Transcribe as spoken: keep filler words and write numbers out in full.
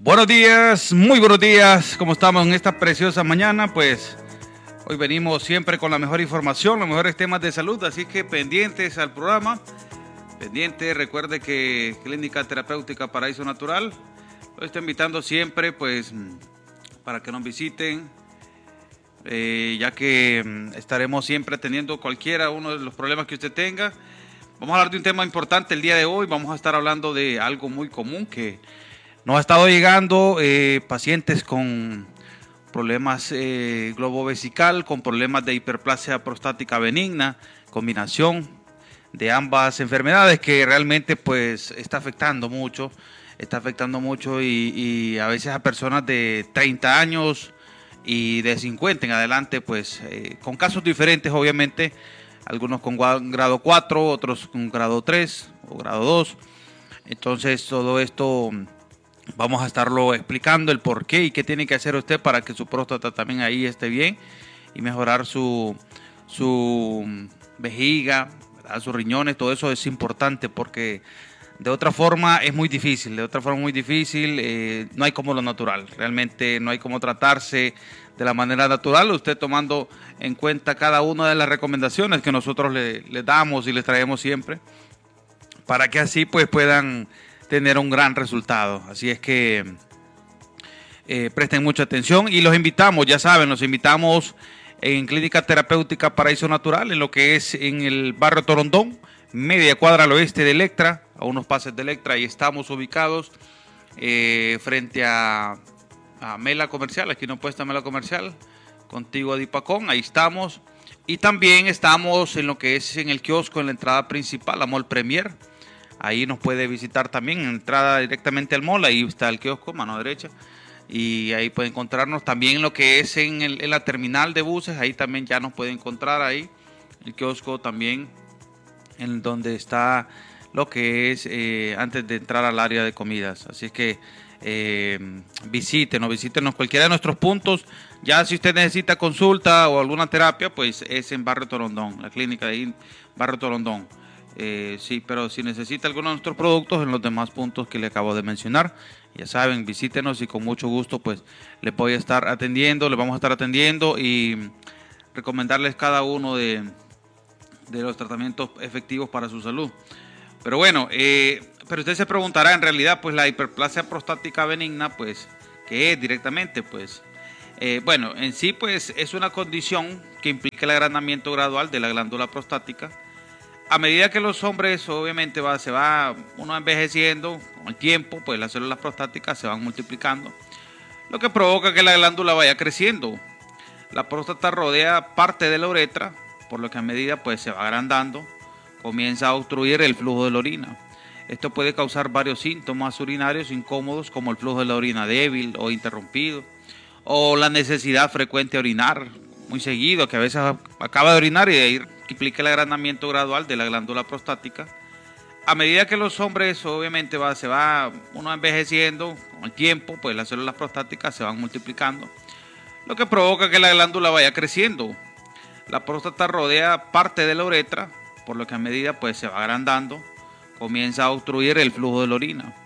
Buenos días, muy buenos días. ¿Cómo estamos en esta preciosa mañana? Pues hoy venimos siempre con la mejor información, los mejores temas de salud, así que pendientes al programa. Pendiente, recuerde que Clínica Terapéutica Paraíso Natural lo está invitando siempre pues para que nos visiten, eh, ya que estaremos siempre atendiendo cualquiera uno de los problemas que usted tenga. Vamos a hablar de un tema importante el día de hoy. Vamos a estar hablando de algo muy común que nos ha estado llegando, eh, pacientes con problemas eh, globovesical, con problemas de hiperplasia prostática benigna, combinación de ambas enfermedades que realmente pues está afectando mucho, está afectando mucho y, y a veces a personas de treinta años y de cincuenta en adelante, pues eh, con casos diferentes obviamente, algunos con grado cuatro, otros con grado tres o grado dos. Entonces todo esto vamos a estarlo explicando el por qué y qué tiene que hacer usted para que su próstata también ahí esté bien y mejorar su, su vejiga, ¿verdad? Sus riñones, todo eso es importante porque de otra forma es muy difícil, de otra forma muy difícil, eh, no hay como lo natural, realmente no hay como tratarse de la manera natural, usted tomando en cuenta cada una de las recomendaciones que nosotros le, le damos y les traemos siempre, para que así pues puedan tener un gran resultado. Así es que eh, presten mucha atención y los invitamos, ya saben, los invitamos en Clínica Terapéutica Paraíso Natural, en lo que es en el barrio Torondón, media cuadra al oeste de Electra, a unos pases de Electra, y estamos ubicados eh, frente a, a Mela Comercial, aquí no puesta Mela Comercial, contigo a Dipacón, ahí estamos, y también estamos en lo que es en el kiosco, en la entrada principal, la Mall Premier. Ahí nos puede visitar también, entrada directamente al mall, ahí está el kiosco, mano derecha, y ahí puede encontrarnos también lo que es en, el, en la terminal de buses, ahí también ya nos puede encontrar ahí, el kiosco también, en donde está lo que es eh, antes de entrar al área de comidas. Así es que eh, visítenos, visítenos cualquiera de nuestros puntos. Ya si usted necesita consulta o alguna terapia, pues es en Barrio Torondón, la clínica de ahí, Barrio Torondón. Eh, sí, pero si necesita alguno de nuestros productos en los demás puntos que le acabo de mencionar, ya saben, visítenos y con mucho gusto pues le voy a estar atendiendo, le vamos a estar atendiendo y recomendarles cada uno de, de los tratamientos efectivos para su salud. Pero bueno, eh, pero usted se preguntará en realidad pues la hiperplasia prostática benigna pues ¿qué es directamente? Pues eh, bueno, en sí pues es una condición que implica el agrandamiento gradual de la glándula prostática. A medida que los hombres obviamente va, se va uno envejeciendo con el tiempo, pues las células prostáticas se van multiplicando, lo que provoca que la glándula vaya creciendo. La próstata rodea parte de la uretra, por lo que a medida pues se va agrandando, comienza a obstruir el flujo de la orina. Esto puede causar varios síntomas urinarios incómodos como el flujo de la orina débil o interrumpido, o la necesidad frecuente de orinar muy seguido, que a veces acaba de orinar y de ahí implica el agrandamiento gradual de la glándula prostática. A medida que los hombres obviamente va, se va uno envejeciendo con el tiempo, pues las células prostáticas se van multiplicando, lo que provoca que la glándula vaya creciendo. La próstata rodea parte de la uretra, por lo que a medida pues se va agrandando, comienza a obstruir el flujo de la orina.